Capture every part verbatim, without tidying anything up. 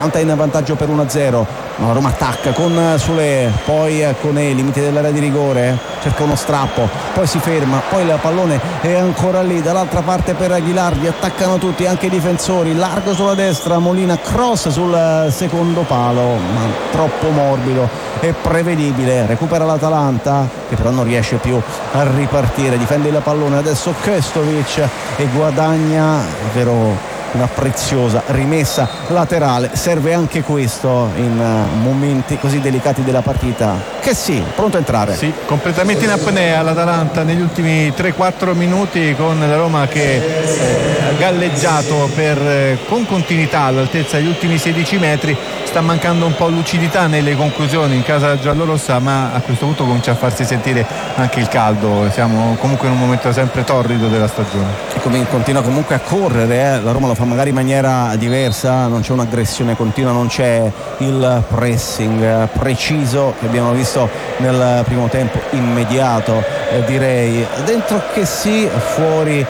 in vantaggio per uno a zero. La Roma attacca con Sule, poi con i limiti dell'area di rigore, cerca uno strappo, poi si ferma, poi il pallone è ancora lì dall'altra parte per Ghilardi, attaccano tutti, anche i difensori, largo sulla destra, Molina, cross sul secondo palo, ma troppo morbido e prevedibile. Recupera l'Atalanta che però non riesce più a ripartire, difende il pallone adesso Krstovic e guadagna davvero una preziosa rimessa laterale. Serve anche questo in momenti così delicati della partita. Che sì, pronto a entrare. Sì, completamente in apnea l'Atalanta negli ultimi tre quattro minuti, con la Roma che eh, ha galleggiato per, eh, con continuità all'altezza degli ultimi sedici metri. Sta mancando un po' lucidità nelle conclusioni in casa giallorossa, ma a questo punto comincia a farsi sentire anche il caldo. Siamo comunque in un momento sempre torrido della stagione. E come continua comunque a correre, eh. La Roma lo fa magari in maniera diversa, non c'è un'aggressione continua, non c'è il pressing preciso che abbiamo visto nel primo tempo, immediato eh, direi. Dentro che sì, fuori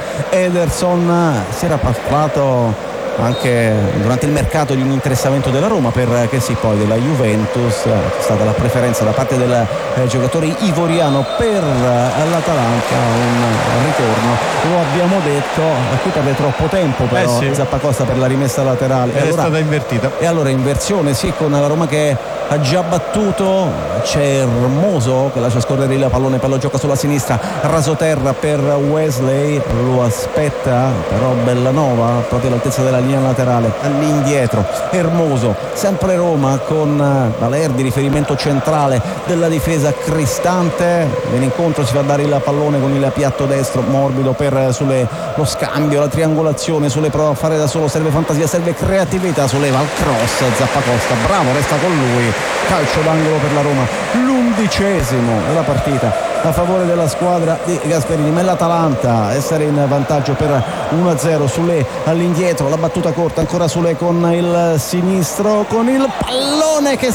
Ederson. Si era parlato anche durante il mercato di un interessamento della Roma per che sì, poi della Juventus. C'è stata la preferenza da parte del eh, giocatore ivoriano per eh, l'Atalanta, un ritorno, lo abbiamo detto, qui perde troppo tempo però eh sì. Zappacosta per la rimessa laterale, è allora, stata invertita, e allora inversione sì, con la Roma che ha già battuto. C'è Hermoso che lascia scorrere il pallone, poi lo gioca sulla sinistra, rasoterra per Wesley, lo aspetta però Bellanova proprio all'altezza della linea laterale, all'indietro Hermoso, sempre Roma con Valerdi, riferimento centrale della difesa. Cristante viene incontro, si fa dare il pallone con il piatto destro morbido per sulle, lo scambio, la triangolazione. Sulle prova a fare da solo, serve fantasia, serve creatività, solleva il cross Zappacosta, bravo, resta con lui, calcio d'angolo per la Roma, l'undicesimo della partita a favore della squadra di Gasperini. Ma l'Atalanta essere in vantaggio per uno a zero. Sule all'indietro, la battuta corta ancora Sule con il sinistro, con il pallone che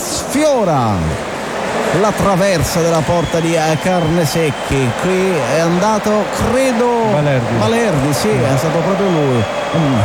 sfiora la traversa della porta di Carnesecchi. Qui è andato credo Valerdi, Valerdi sì, è stato proprio lui. mm.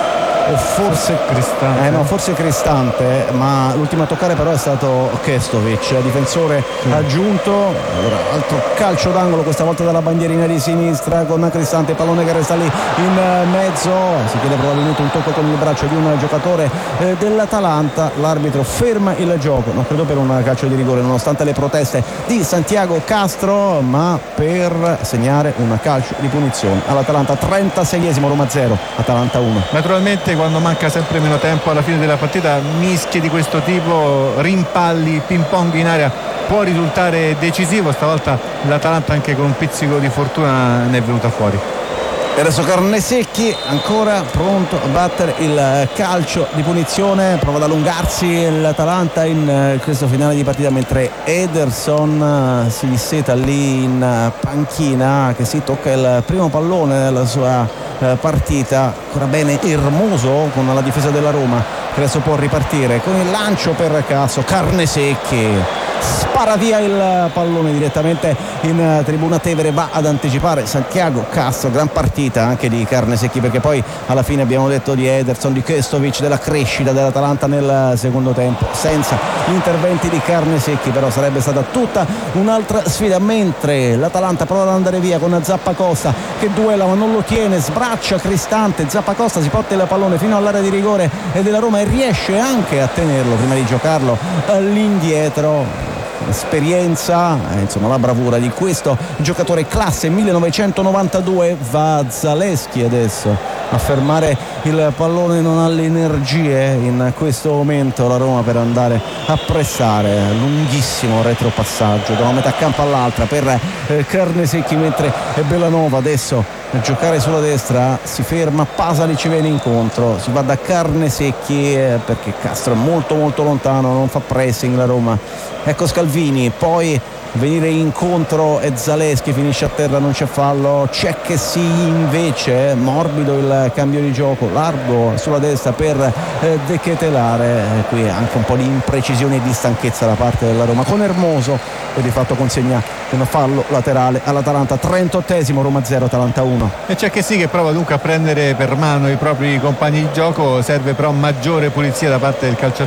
O forse Cristante. Eh no, forse Cristante, ma l'ultimo a toccare però è stato Krstovic, difensore sì. aggiunto. Allora, altro calcio d'angolo, questa volta dalla bandierina di sinistra con Cristante, pallone che resta lì in mezzo. Si chiede probabilmente un tocco con il braccio di un giocatore eh, dell'Atalanta. L'arbitro ferma il gioco, non credo per un calcio di rigore nonostante le proteste di Santiago Castro, ma per segnare un calcio di punizione all'Atalanta. trentaseiesimo, Roma zero, Atalanta uno. Naturalmente quando manca sempre meno tempo alla fine della partita, mischie di questo tipo, rimpalli, ping pong in aria, può risultare decisivo. Stavolta l'Atalanta anche con un pizzico di fortuna ne è venuta fuori. E adesso Carnesecchi ancora pronto a battere il calcio di punizione, prova ad allungarsi l'Atalanta in questo finale di partita, mentre Ederson si disseta lì in panchina, che si tocca il primo pallone della sua partita. Ancora bene Hermoso con la difesa della Roma, che adesso può ripartire con il lancio per Casso. Carnesecchi spara via il pallone direttamente in tribuna. Tevere va ad anticipare Santiago Castro. Gran partita anche di Carnesecchi, perché poi alla fine abbiamo detto di Ederson, di Krstovic, della crescita dell'Atalanta nel secondo tempo. Senza gli interventi di Carnesecchi però sarebbe stata tutta un'altra sfida, mentre l'Atalanta prova ad andare via con Zappacosta che duella ma non lo tiene, sbraccia Cristante, Zappacosta si porta il pallone fino all'area di rigore e della Roma e riesce anche a tenerlo prima di giocarlo all'indietro. Esperienza, eh, insomma la bravura di questo giocatore classe millenovecentonovantadue. Va Zaleschi adesso a fermare il pallone, non ha le energie in questo momento la Roma per andare a pressare. Lunghissimo retropassaggio da una metà campo all'altra per eh, Carnesecchi, mentre Bellanova adesso a giocare sulla destra, si ferma, Pasalic ci viene incontro, si va da Carnesecchi eh, perché Castro è molto molto lontano, non fa pressing la Roma. Ecco Scalvini, poi venire incontro e Zaleschi finisce a terra, non c'è fallo. Cecchesì invece, morbido il cambio di gioco, largo sulla destra per eh, De Ketelare, eh, qui anche un po' di imprecisione e di stanchezza da parte della Roma con Hermoso, e di fatto consegna un fallo laterale all'Atalanta. Trentottesimo, Roma zero Atalanta uno. E Cecchesì che prova dunque a prendere per mano i propri compagni di gioco, serve però maggiore pulizia da parte del calciatore